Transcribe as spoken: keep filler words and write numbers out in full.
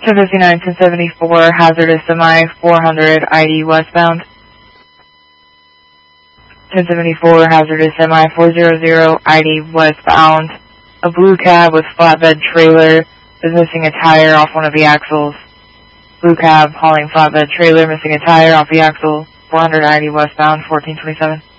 ten fifty-nine, ten seventy-four, hazardous semi, four hundred, I D westbound. ten seventy-four, hazardous semi, four hundred, I D westbound. A blue cab with flatbed trailer is missing a tire off one of the axles. Blue cab hauling flatbed trailer missing a tire off the axle, four hundred, I D westbound, fourteen twenty-seven.